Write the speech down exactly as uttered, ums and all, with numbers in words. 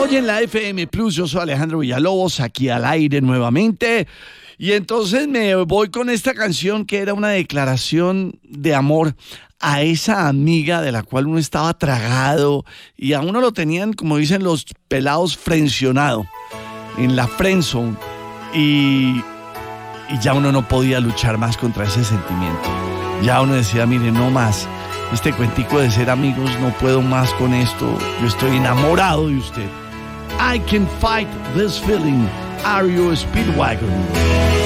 Hoy en la F M Plus, yo soy Alejandro Villalobos, aquí al aire nuevamente. Y entonces me voy con esta canción que era una declaración de amor a esa amiga de la cual uno estaba tragado y a uno lo tenían, como dicen los pelados, frencionado, en la friendzone. Y, y ya uno no podía luchar más contra ese sentimiento. Ya uno decía, mire, no más. Este cuentico de ser amigos, no puedo más con esto. Yo estoy enamorado de usted. I can fight this feeling. R E O Speedwagon.